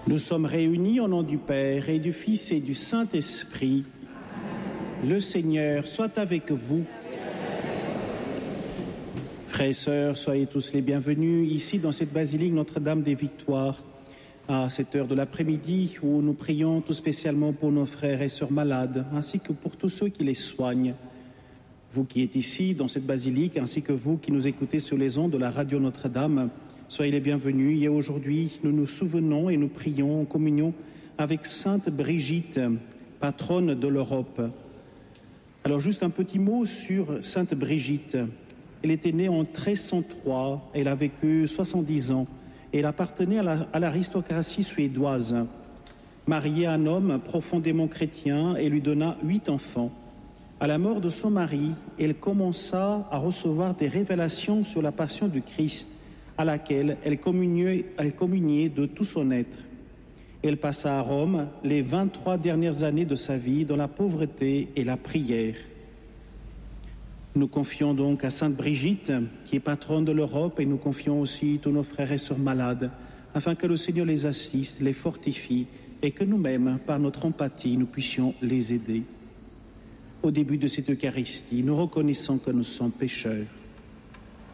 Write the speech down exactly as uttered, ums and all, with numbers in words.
Nous sommes réunis au nom du Père et du Fils et du Saint-Esprit. Le Seigneur soit avec vous. Frères et sœurs, soyez tous les bienvenus ici dans cette basilique Notre-Dame des Victoires à cette heure de l'après-midi où nous prions tout spécialement pour nos frères et sœurs malades ainsi que pour tous ceux qui les soignent. Vous qui êtes ici dans cette basilique ainsi que vous qui nous écoutez sur les ondes de la radio Notre-Dame, soyez les bienvenus et aujourd'hui nous nous souvenons et nous prions en communion avec Sainte Brigitte, patronne de l'Europe. Alors juste un petit mot sur Sainte Brigitte. Elle était née en treize cent trois, elle a vécu soixante-dix ans et elle appartenait à l'aristocratie suédoise. Mariée à un homme profondément chrétien, elle lui donna huit enfants. À la mort de son mari, elle commença à recevoir des révélations sur la passion du Christ, à laquelle elle communiait, elle communiait de tout son être. Elle passa à Rome les vingt-trois dernières années de sa vie dans la pauvreté et la prière. Nous confions donc à Sainte Brigitte, qui est patronne de l'Europe, et nous confions aussi tous nos frères et sœurs malades, afin que le Seigneur les assiste, les fortifie, et que nous-mêmes, par notre empathie, nous puissions les aider. Au début de cette Eucharistie, nous reconnaissons que nous sommes pécheurs.